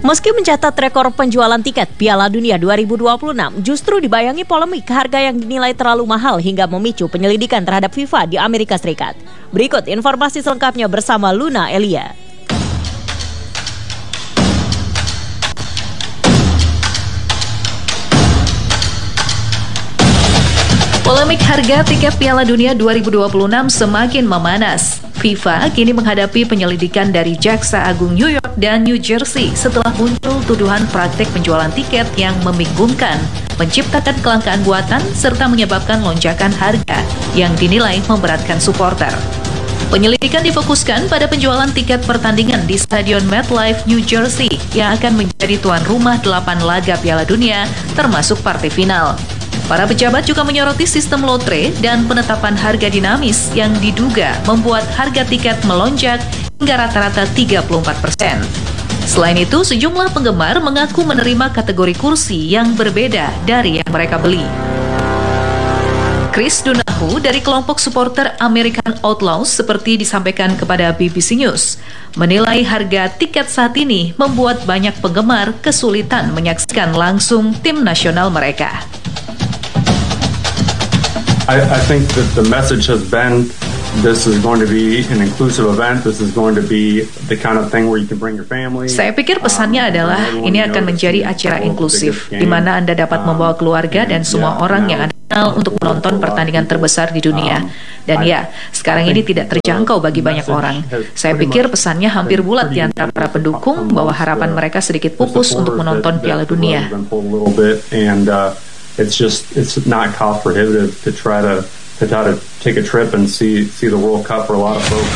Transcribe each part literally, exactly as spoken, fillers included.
Meski mencatat rekor penjualan tiket Piala Dunia dua ribu dua puluh enam, justru dibayangi polemik harga yang dinilai terlalu mahal hingga memicu penyelidikan terhadap FIFA di Amerika Serikat. Berikut informasi selengkapnya bersama Luna Elia. Polemik harga tiket Piala Dunia dua ribu dua puluh enam semakin memanas. FIFA kini menghadapi penyelidikan dari Jaksa Agung New York dan New Jersey setelah muncul tuduhan praktek penjualan tiket yang membingungkan, menciptakan kelangkaan buatan, serta menyebabkan lonjakan harga yang dinilai memberatkan supporter. Penyelidikan difokuskan pada penjualan tiket pertandingan di Stadion MetLife, New Jersey yang akan menjadi tuan rumah delapan laga Piala Dunia termasuk partai final. Para pejabat juga menyoroti sistem lotre dan penetapan harga dinamis yang diduga membuat harga tiket melonjak hingga rata-rata tiga puluh empat persen. Selain itu, sejumlah penggemar mengaku menerima kategori kursi yang berbeda dari yang mereka beli. Chris Dunahu dari kelompok supporter American Outlaws seperti disampaikan kepada B B C News, menilai harga tiket saat ini membuat banyak penggemar kesulitan menyaksikan langsung tim nasional mereka. I, I think that the message has been this is going to be an inclusive event. This is going to be the kind of thing where you can bring your family. Saya pikir pesannya adalah ini akan menjadi acara inklusif di mana Anda dapat membawa keluarga dan semua orang yang Anda kenal untuk menonton pertandingan terbesar di dunia. Dan ya, sekarang ini tidak terjangkau bagi banyak orang. Saya pikir pesannya hampir bulat di antara para pendukung bahwa harapan mereka sedikit pupus untuk menonton Piala Dunia. It's just it's not cost prohibitive to try to to try to take a trip and see see the World Cup for a lot of folks.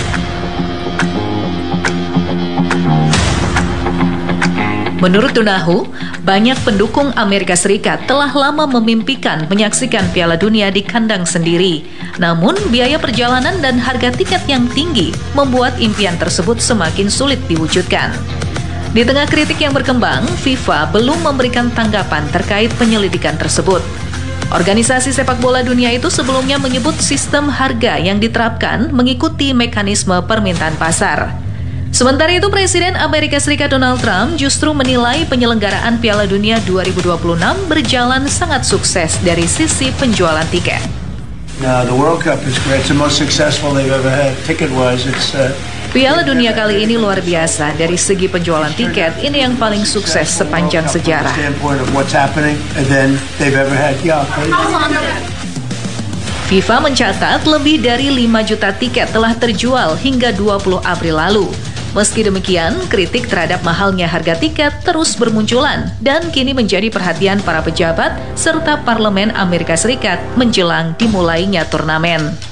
Menurut Dunahu, banyak pendukung Amerika Serikat telah lama memimpikan menyaksikan Piala Dunia di kandang sendiri. Namun, biaya perjalanan dan harga tiket yang tinggi membuat impian tersebut semakin sulit diwujudkan. Di tengah kritik yang berkembang, FIFA belum memberikan tanggapan terkait penyelidikan tersebut. Organisasi sepak bola dunia itu sebelumnya menyebut sistem harga yang diterapkan mengikuti mekanisme permintaan pasar. Sementara itu, Presiden Amerika Serikat Donald Trump justru menilai penyelenggaraan Piala Dunia dua ribu dua puluh enam berjalan sangat sukses dari sisi penjualan tiket. No, the World Cup is great. It's the most successful they've ever had. Ticket-wise, it's uh... Piala Dunia kali ini luar biasa. Dari segi penjualan tiket, ini yang paling sukses sepanjang sejarah. FIFA mencatat lebih dari lima juta tiket telah terjual hingga dua puluh April lalu. Meski demikian, kritik terhadap mahalnya harga tiket terus bermunculan dan kini menjadi perhatian para pejabat serta Parlemen Amerika Serikat menjelang dimulainya turnamen.